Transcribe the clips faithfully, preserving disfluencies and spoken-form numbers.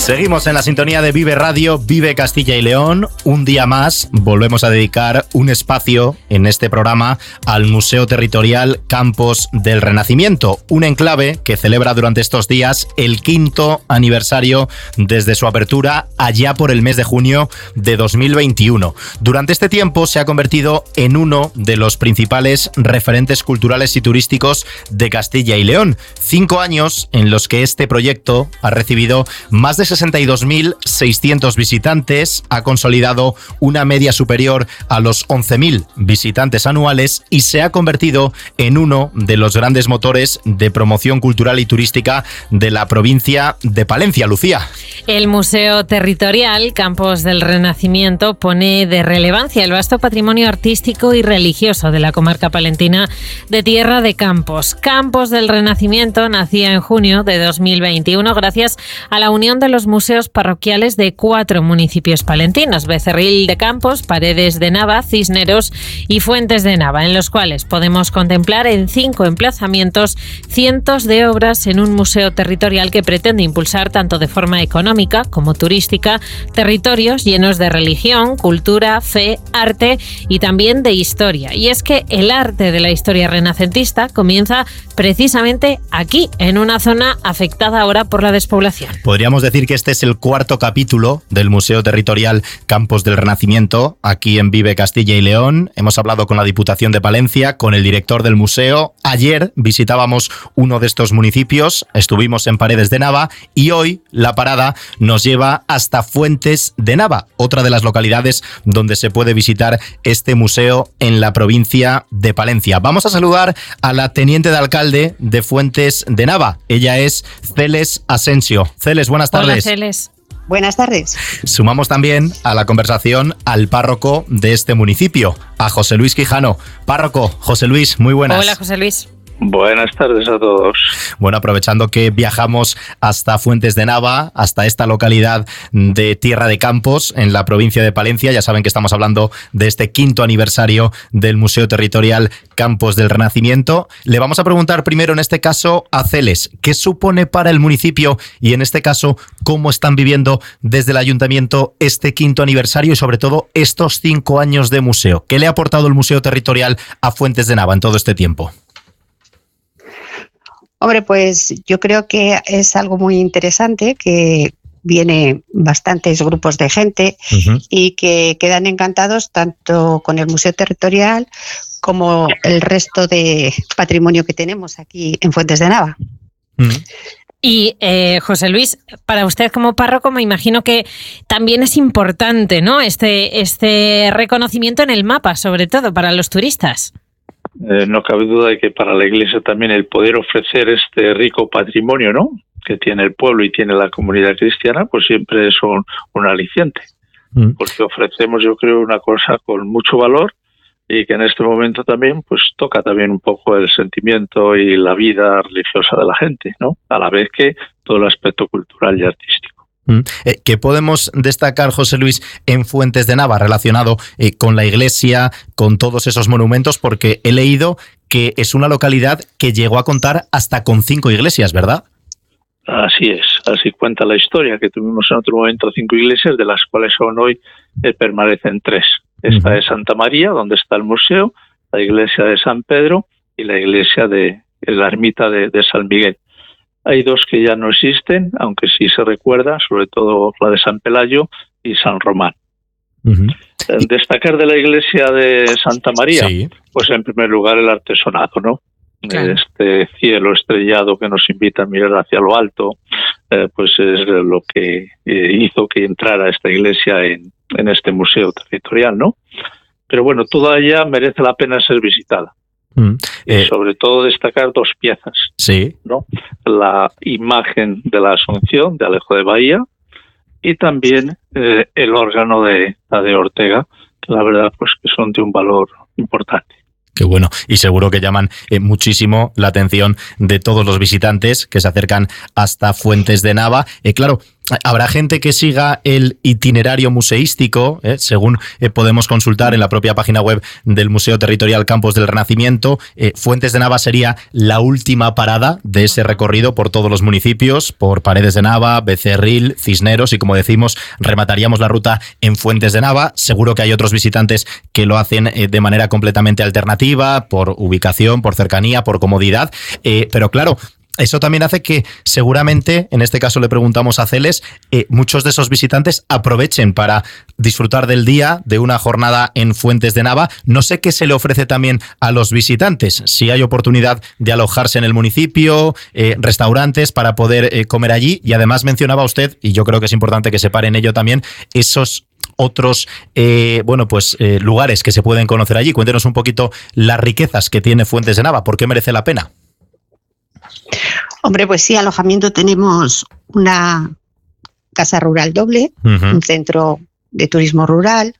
Seguimos en la sintonía de Vive Radio, Vive Castilla y León. Un día más volvemos a dedicar un espacio en este programa al Museo Territorial Campos del Renacimiento, un enclave que celebra durante estos días el quinto aniversario desde su apertura allá por el mes de junio de dos mil veintiuno. Durante este tiempo se ha convertido en uno de los principales referentes culturales y turísticos de Castilla y León. Cinco años en los que este proyecto ha recibido más de sesenta y dos mil seiscientos visitantes, ha consolidado una media superior a los once mil visitantes anuales y se ha convertido en uno de los grandes motores de promoción cultural y turística de la provincia de Palencia. Lucía. El Museo Territorial Campos del Renacimiento pone de relevancia el vasto patrimonio artístico y religioso de la comarca palentina de Tierra de Campos. Campos del Renacimiento nacía en junio de dos mil veintiuno gracias a la unión de los museos parroquiales de cuatro municipios palentinos: Becerril de Campos, Paredes de Nava, Cisneros y Fuentes de Nava, en los cuales podemos contemplar en cinco emplazamientos cientos de obras en un museo territorial que pretende impulsar tanto de forma económica como turística territorios llenos de religión, cultura, fe, arte y también de historia. Y es que el arte de la historia renacentista comienza precisamente aquí, en una zona afectada ahora por la despoblación. Podríamos decir que este es el cuarto capítulo del Museo Territorial Campos del Renacimiento, aquí en Vive Castilla y León. Hemos hablado con la Diputación de Palencia, con el director del museo. Ayer visitábamos uno de estos municipios, estuvimos en Paredes de Nava y hoy la parada nos lleva hasta Fuentes de Nava, otra de las localidades donde se puede visitar este museo en la provincia de Palencia. Vamos a saludar a la teniente de alcalde de Fuentes de Nava. Ella es Celes Asensio. Celes, buenas tardes. Hola, Celes. Buenas tardes. Sumamos también a la conversación al párroco de este municipio, a José Luis Quijano. Párroco, José Luis, muy buenas. Hola, José Luis. Buenas tardes a todos. Bueno, aprovechando que viajamos hasta Fuentes de Nava, hasta esta localidad de Tierra de Campos, en la provincia de Palencia, ya saben que estamos hablando de este quinto aniversario del Museo Territorial Campos del Renacimiento. Le vamos a preguntar primero, en este caso, a Celes, ¿qué supone para el municipio y, en este caso, cómo están viviendo desde el ayuntamiento este quinto aniversario y, sobre todo, estos cinco años de museo? ¿Qué le ha aportado el Museo Territorial a Fuentes de Nava en todo este tiempo? Hombre, pues yo creo que es algo muy interesante, que viene bastantes grupos de gente uh-huh. y que quedan encantados tanto con el Museo Territorial como el resto de patrimonio que tenemos aquí en Fuentes de Nava. Uh-huh. Y eh, José Luis, para usted como párroco me imagino que también es importante, ¿no? Este, este reconocimiento en el mapa, sobre todo para los turistas. Eh, no cabe duda de que para la Iglesia también el poder ofrecer este rico patrimonio, ¿no?, que tiene el pueblo y tiene la comunidad cristiana, pues siempre es un, un aliciente. Mm. Porque ofrecemos, yo creo, una cosa con mucho valor y que en este momento también pues toca también un poco el sentimiento y la vida religiosa de la gente, ¿no?, a la vez que todo el aspecto cultural y artístico. ¿Qué podemos destacar, José Luis, en Fuentes de Nava relacionado eh, con la iglesia, con todos esos monumentos? Porque he leído que es una localidad que llegó a contar hasta con cinco iglesias, ¿verdad? Así es, así cuenta la historia, que tuvimos en otro momento cinco iglesias, de las cuales aún hoy eh, permanecen tres. Esta uh-huh. es Santa María, donde está el museo, la iglesia de San Pedro y la iglesia de la ermita de, de San Miguel. Hay dos que ya no existen, aunque sí se recuerda, sobre todo la de San Pelayo y San Román. Uh-huh. Destacar de la iglesia de Santa María, sí. pues en primer lugar el artesonado, ¿no? Claro. Este cielo estrellado que nos invita a mirar hacia lo alto, eh, pues es lo que eh, hizo que entrara esta iglesia en, en este museo territorial, ¿no? Pero bueno, toda ella merece la pena ser visitada. Mm, eh, y sobre todo destacar dos piezas, sí. ¿no? La imagen de la Asunción de Alejo de Bahía y también eh, el órgano de la de Ortega, que la verdad pues que son de un valor importante. Qué bueno, y seguro que llaman eh, muchísimo la atención de todos los visitantes que se acercan hasta Fuentes de Nava. Eh, claro, Habrá gente que siga el itinerario museístico, ¿eh? según eh, podemos consultar en la propia página web del Museo Territorial Campos del Renacimiento. Eh, Fuentes de Nava sería la última parada de ese recorrido por todos los municipios, por Paredes de Nava, Becerril, Cisneros, y como decimos, remataríamos la ruta en Fuentes de Nava. Seguro que hay otros visitantes que lo hacen eh, de manera completamente alternativa, por ubicación, por cercanía, por comodidad, eh, pero claro, eso también hace que seguramente, en este caso le preguntamos a Celes, eh, muchos de esos visitantes aprovechen para disfrutar del día, de una jornada en Fuentes de Nava. No sé qué se le ofrece también a los visitantes, si hay oportunidad de alojarse en el municipio, eh, restaurantes para poder eh, comer allí, y además mencionaba usted, y yo creo que es importante que se pare en ello también, esos otros eh, bueno pues eh, lugares que se pueden conocer allí. Cuéntenos un poquito las riquezas que tiene Fuentes de Nava, ¿por qué merece la pena? Hombre, pues sí, alojamiento tenemos una casa rural doble, uh-huh. un centro de turismo rural,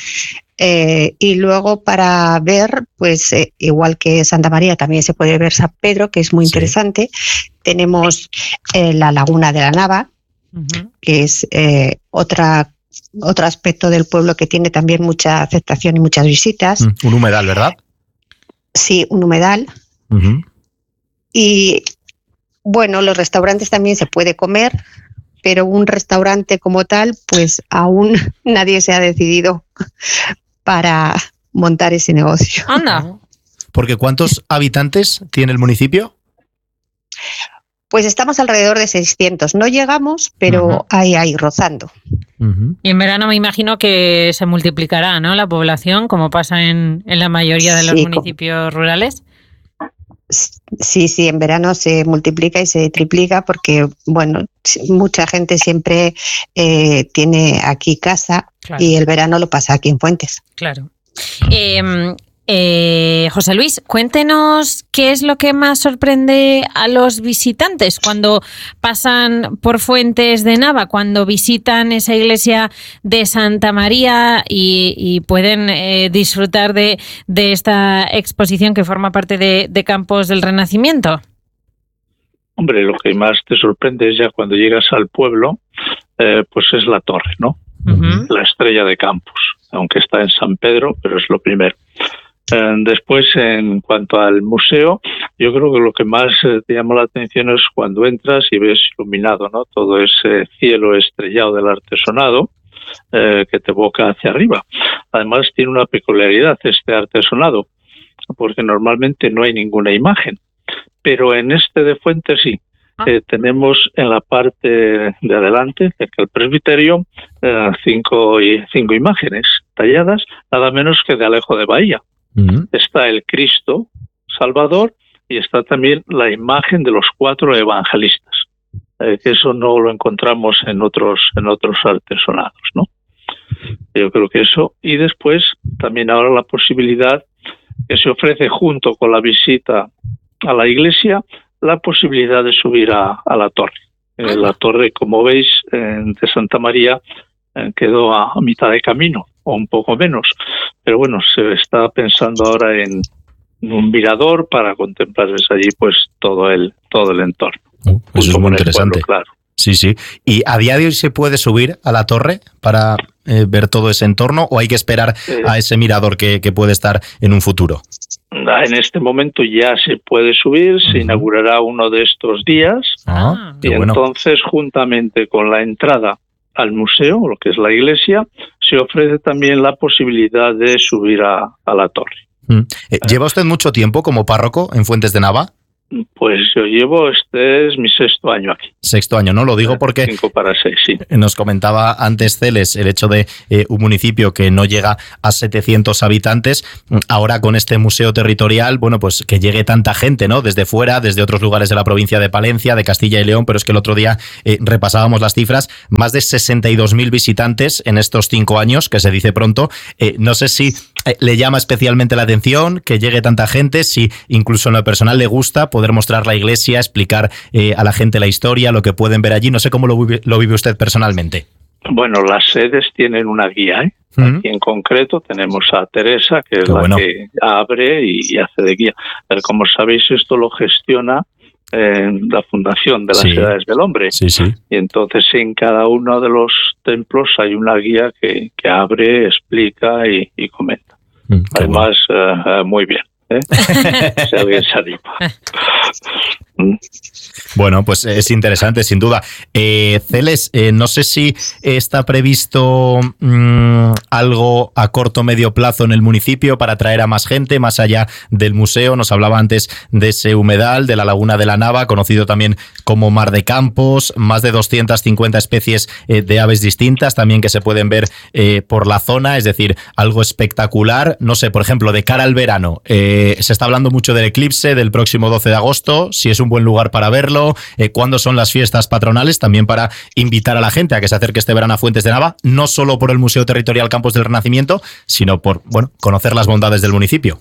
eh, y luego para ver, pues eh, igual que Santa María, también se puede ver San Pedro, que es muy sí. interesante. Tenemos eh, la Laguna de la Nava, uh-huh. que es eh, otra otro aspecto del pueblo que tiene también mucha aceptación y muchas visitas. Uh, un humedal, ¿verdad? Sí, un humedal. Uh-huh. Y bueno, los restaurantes también se puede comer, pero un restaurante como tal, pues aún nadie se ha decidido para montar ese negocio. Anda. Porque ¿cuántos habitantes tiene el municipio? Pues estamos alrededor de seiscientos. No llegamos, pero uh-huh. ahí, ahí, rozando. Uh-huh. Y en verano me imagino que se multiplicará, ¿no?, la población, como pasa en, en la mayoría de los sí, municipios con... rurales. Sí, sí, en verano se multiplica y se triplica porque, bueno, mucha gente siempre eh, tiene aquí casa, claro. y el verano lo pasa aquí en Fuentes. Claro. Eh, eh, José Luis, cuéntenos qué es lo que más sorprende a los visitantes cuando pasan por Fuentes de Nava, cuando visitan esa iglesia de Santa María y, y pueden eh, disfrutar de, de esta exposición que forma parte de, de Campos del Renacimiento. Hombre, lo que más te sorprende es ya cuando llegas al pueblo, eh, pues es la torre, ¿no? Uh-huh. La estrella de Campos, aunque está en San Pedro, pero es lo primero. Eh, después, en cuanto al museo, yo creo que lo que más eh, te llama la atención es cuando entras y ves iluminado, ¿no?, todo ese cielo estrellado del artesonado eh, que te evoca hacia arriba. Además, tiene una peculiaridad este artesonado, porque normalmente no hay ninguna imagen, pero en este de Fuentes sí. Eh, tenemos en la parte de adelante, cerca del presbiterio, eh, cinco, cinco imágenes talladas, nada menos que de Alejo de Bahía. Uh-huh. Está el Cristo Salvador y está también la imagen de los cuatro evangelistas. Eh, que eso no lo encontramos en otros en otros artesonados, ¿no? Yo creo que eso. Y después también ahora la posibilidad que se ofrece junto con la visita a la iglesia, la posibilidad de subir a, a la torre. Eh, la torre, como veis, eh, de Santa María eh, quedó a, a mitad de camino, o un poco menos. Pero bueno, se está pensando ahora en, en un mirador para contemplar desde allí pues todo el todo el entorno. Uh, eso es muy interesante. Pueblo, claro. Sí, sí. ¿Y a día de hoy se puede subir a la torre para eh, ver todo ese entorno o hay que esperar eh, a ese mirador que, que puede estar en un futuro? En este momento ya se puede subir, uh-huh. se inaugurará uno de estos días ah, y bueno. entonces juntamente con la entrada al museo, lo que es la iglesia, se ofrece también la posibilidad de subir a, a la torre. Uh-huh. ¿Lleva usted mucho tiempo como párroco en Fuentes de Nava? Pues yo llevo, este es mi sexto año aquí. Sexto año, ¿no? Lo digo porque Cinco para seis, sí. Nos comentaba antes Celes el hecho de eh, un municipio que no llega a setecientos habitantes. Ahora con este museo territorial, bueno, pues que llegue tanta gente, ¿no? Desde fuera, desde otros lugares de la provincia de Palencia, de Castilla y León, pero es que el otro día eh, repasábamos las cifras, más de sesenta y dos mil visitantes en estos cinco años, que se dice pronto. Eh, no sé si eh, le llama especialmente la atención que llegue tanta gente, si incluso en lo personal le gusta poder mostrar la iglesia, explicar eh, a la gente la historia, lo que pueden ver allí. No sé cómo lo vive, lo vive usted personalmente. Bueno, las sedes tienen una guía, ¿eh? Uh-huh. Aquí en concreto tenemos a Teresa, que es Qué la bueno. que abre y, y hace de guía. Pero como sabéis, esto lo gestiona en la fundación de las sí. Edades del Hombre. Sí, sí. Y entonces en cada uno de los templos hay una guía que, que abre, explica y, y comenta. Mm, Además, bueno. uh, muy bien. ¿eh? Si alguien se anima. Bueno, pues es interesante, sin duda. Eh, Celes, eh, no sé si está previsto mmm, algo a corto o medio plazo en el municipio para atraer a más gente, más allá del museo. Nos hablaba antes de ese humedal, de la Laguna de la Nava, conocido también como Mar de Campos, más de doscientas cincuenta especies eh, de aves distintas también que se pueden ver eh, por la zona, es decir, algo espectacular. No sé, por ejemplo, de cara al verano, eh, se está hablando mucho del eclipse del próximo doce de agosto, si es un buen lugar para verlo, eh, cuándo son las fiestas patronales, también para invitar a la gente a que se acerque este verano a Fuentes de Nava, no solo por el Museo Territorial Campos del Renacimiento, sino por, bueno, conocer las bondades del municipio.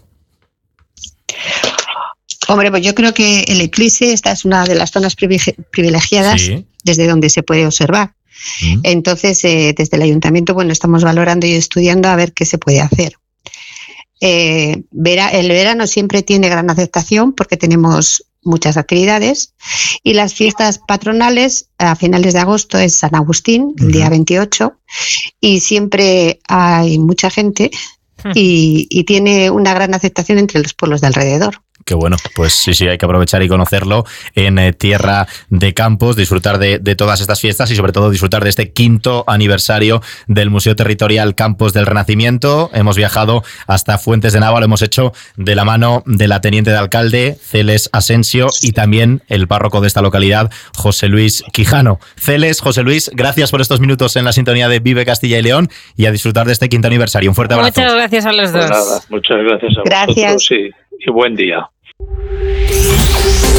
Hombre, pues yo creo que el eclipse, esta es una de las zonas privilegiadas sí. desde donde se puede observar. Mm. Entonces, eh, desde el ayuntamiento, bueno, estamos valorando y estudiando a ver qué se puede hacer. Eh, vera, el verano siempre tiene gran aceptación porque tenemos muchas actividades y las fiestas patronales a finales de agosto es San Agustín, el uh-huh. día veintiocho, y siempre hay mucha gente y, y tiene una gran aceptación entre los pueblos de alrededor. Qué bueno, pues sí, sí, hay que aprovechar y conocerlo en eh, Tierra de Campos, disfrutar de, de todas estas fiestas y sobre todo disfrutar de este quinto aniversario del Museo Territorial Campos del Renacimiento. Hemos viajado hasta Fuentes de Nava, lo hemos hecho de la mano de la teniente de alcalde, Celes Asensio, y también el párroco de esta localidad, José Luis Quijano. Celes, José Luis, gracias por estos minutos en la sintonía de Vive Castilla y León y a disfrutar de este quinto aniversario. Un fuerte abrazo. Muchas gracias a los dos. Pues nada, muchas gracias a gracias. vosotros y, y buen día.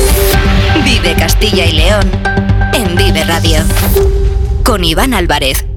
Vive Castilla y León en Vive Radio con Iván Álvarez.